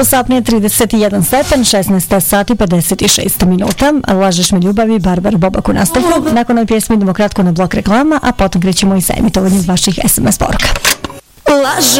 U Sapni je 31 stepen, 16 sati 56 minuta. Lažeš me ljubavi, Barbara Bobak u nastavku. Nakon ove pjesme idemo kratko na blok reklama, a potom krećemo i sa emitovanjem vaših SMS poruka. Lažeš